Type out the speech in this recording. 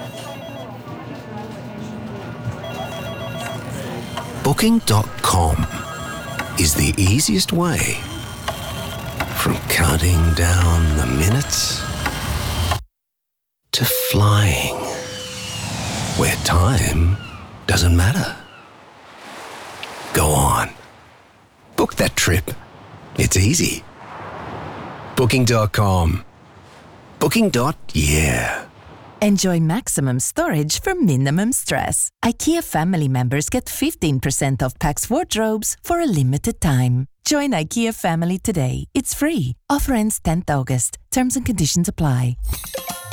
Booking.com is the easiest way from counting down the minutes to flying where time doesn't matter. Go on. Book that trip. It's easy. Booking.com. Booking.yeah. Enjoy maximum storage for minimum stress. IKEA family members get 15% off Pax wardrobes for a limited time. Join IKEA family today. It's free. Offer ends 10th August. Terms and conditions apply.